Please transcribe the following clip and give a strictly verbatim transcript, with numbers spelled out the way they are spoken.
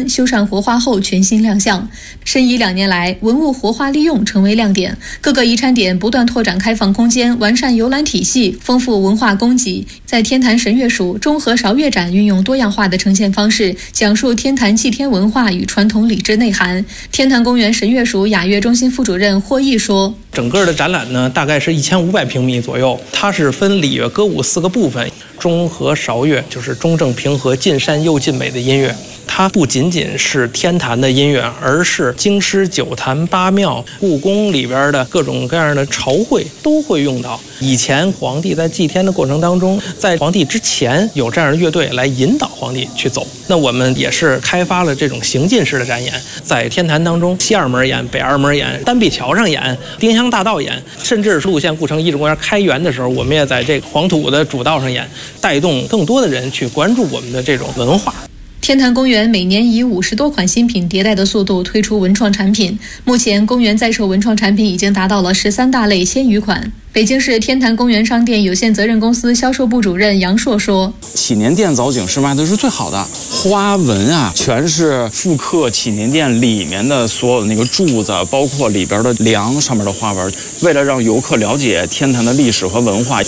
门修缮活化后全新亮相。申遗两年来，文物活化利用成为亮点，各个遗产点不断拓展开放空间，完善游览体系，丰富文化供给。在天坛神乐署中和韶乐展运用多样化的呈现方式，讲述天坛祭天文化与传统礼制内涵。天坛公园神乐署雅乐中心副主任霍毅说：“ 整个的展览呢，大概是一千五百平米左右，它是分礼乐、歌舞四个部分。中和韶乐就是中正平和、尽善又尽美的音乐。”它不仅仅是天坛的音乐，而是京师九坛八庙、故宫里边的各种各样的朝会都会用到。以前皇帝在祭天的过程当中，在皇帝之前有这样的乐队来引导皇帝去走。那我们也是开发了这种行进式的展演，在天坛当中西二门演、北二门演、单臂桥上演、丁香大道演，甚至是路线故城遗址公园开园的时候，我们也在这个黄土的主道上演，带动更多的人去关注我们的这种文化。 天坛公园每年以五十多款新品迭代的速度推出文创产品，目前公园在售文创产品已经达到了十三大类鲜鱼款。北京市天坛公园商店有限责任公司销售部主任杨硕说：“ 祈年殿藻井是卖的是最好的，花纹啊，全是复刻祈年殿里面的所有的那个柱子，包括里边的梁上面的花纹。为了让游客了解天坛的历史和文化。”